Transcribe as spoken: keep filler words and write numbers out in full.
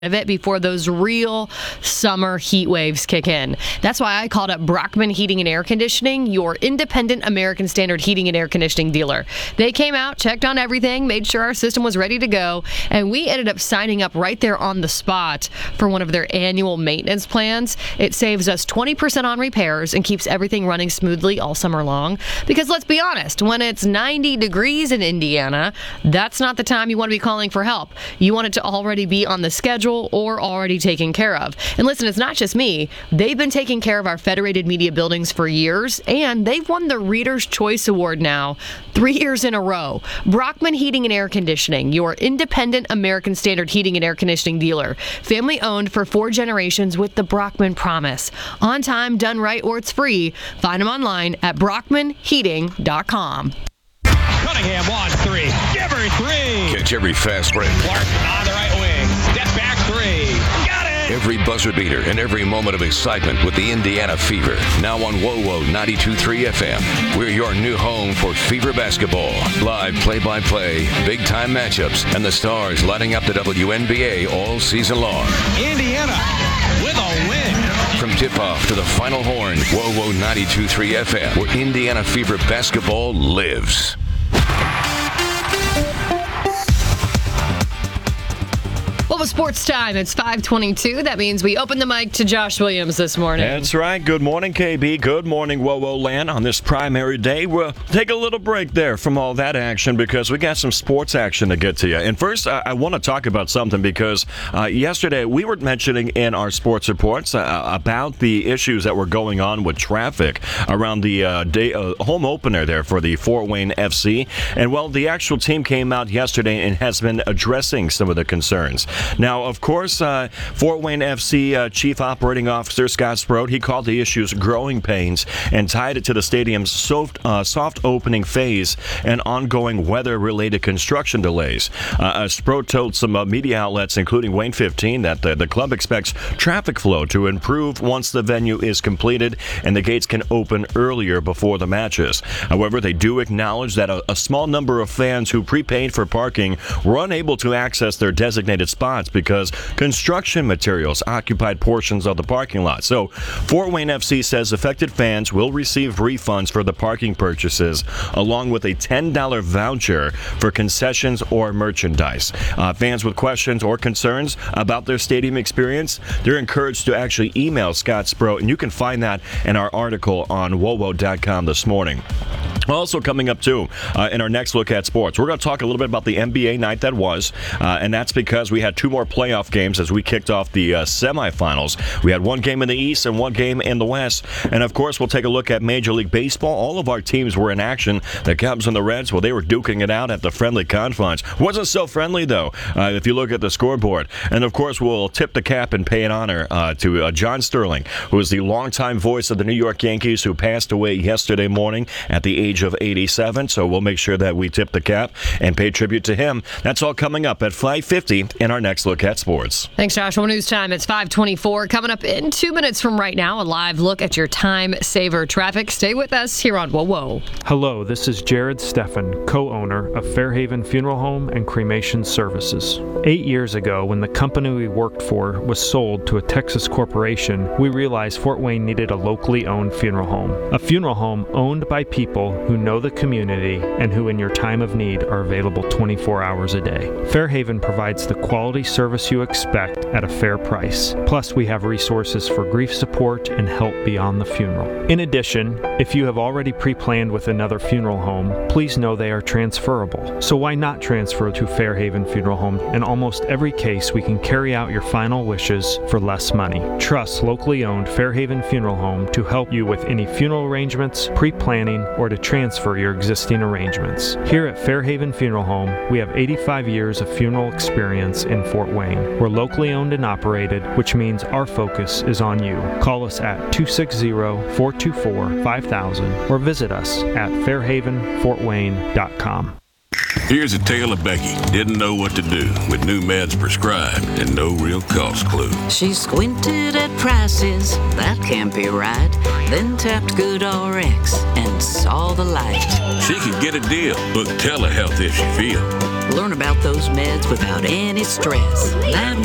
of it before those real summer heat waves kick in. That's why I called up Brockman Heating and Air Conditioning, your independent American Standard heating and air conditioning dealer. They came out, checked on everything, made sure our system was ready to go, and we ended up signing up right there on the spot for one of their annual maintenance plans. It saves us twenty percent on repairs and keeps everything running smoothly all summer long. Because let's be honest, when it's ninety degrees in Indiana, that's not the time you want to be calling for help. You want it to already be on the schedule or already taken care of. And listen, it's not just me. They've been taking care of our Federated Media buildings for years, and they've won the Reader's Choice Award now three years in a row. Brockman Heating and Air Conditioning, your independent American Standard heating and air conditioning dealer. Family owned for four generations with the Brockman Promise. On time, done right, or it's free. Find them online at brockman heating dot com. Cunningham wants three. Give her three. Catch every fast break. Clark on the right wing. Step back three. Got it. Every buzzer beater and every moment of excitement with the Indiana Fever. Now on W O W O ninety-two point three F M. We're your new home for Fever basketball. Live play-by-play, big-time matchups, and the stars lighting up the W N B A all season long. Indiana with a win. From tip-off to the final horn, W O W O ninety-two point three F M, where Indiana Fever basketball lives. Well, with sports time, it's five twenty-two. That means we open the mic to Josh Williams this morning. That's right. Good morning, K B. Good morning, W O W O land. On this primary day, we'll take a little break there from all that action because we got some sports action to get to you. And first, I, I want to talk about something because uh, yesterday we were mentioning in our sports reports uh, about the issues that were going on with traffic around the uh, day, uh, home opener there for the Fort Wayne F C. And, well, the actual team came out yesterday and has been addressing some of the concerns. Now, of course, uh, Fort Wayne F C uh, Chief Operating Officer Scott Sproat, he called the issues growing pains and tied it to the stadium's soft, uh, soft opening phase and ongoing weather-related construction delays. Uh, uh, Sproat told some uh, media outlets, including Wayne fifteen, that the, the club expects traffic flow to improve once the venue is completed and the gates can open earlier before the matches. However, they do acknowledge that a, a small number of fans who prepaid for parking were unable to access their designated spots because construction materials occupied portions of the parking lot. So, Fort Wayne F C says affected fans will receive refunds for the parking purchases, along with a ten dollars voucher for concessions or merchandise. Uh, fans with questions or concerns about their stadium experience, they're encouraged to actually email Scott Sproat, and you can find that in our article on W O W O dot com this morning. Also coming up, too, uh, in our next look at sports, we're going to talk a little bit about the N B A night that was, uh, and that's because we had two more playoff games as we kicked off the uh, semifinals. We had one game in the East and one game in the West, and, of course, we'll take a look at Major League Baseball. All of our teams were in action. The Cubs and the Reds, well, they were duking it out at the friendly confines. Wasn't so friendly, though, uh, if you look at the scoreboard. And, of course, we'll tip the cap and pay an honor uh, to uh, John Sterling, who is the longtime voice of the New York Yankees, who passed away yesterday morning at the age of eighty-seven, so we'll make sure that we tip the cap and pay tribute to him. That's all coming up at five fifty in our next look at sports. Thanks, Joshua. News time. It's five twenty-four. Coming up in two minutes from right now, a live look at your time saver traffic. Stay with us here on W O W O. Hello, this is Jared Steffen, co-owner of Fairhaven Funeral Home and Cremation Services. Eight years ago, when the company we worked for was sold to a Texas corporation, we realized Fort Wayne needed a locally owned funeral home. A funeral home owned by people who know the community and who in your time of need are available twenty-four hours a day. Fairhaven provides the quality service you expect at a fair price. Plus, we have resources for grief support and help beyond the funeral. In addition, if you have already pre-planned with another funeral home, please know they are transferable. So why not transfer to Fairhaven Funeral Home? In almost every case, we can carry out your final wishes for less money. Trust locally owned Fairhaven Funeral Home to help you with any funeral arrangements, pre-planning, or to transfer your existing arrangements. Here at Fairhaven Funeral Home, we have eighty-five years of funeral experience in Fort Wayne. We're locally owned and operated, which means our focus is on you. Call us at two six zero, four two four, five thousand or visit us at fairhaven fort wayne dot com. Here's a tale of Becky. Didn't know what to do with new meds prescribed and no real cost clue. She squinted at prices, that can't be right. Then tapped GoodRx and saw the light. She could get a deal. Book telehealth if she feels. Learn about those meds without any stress. That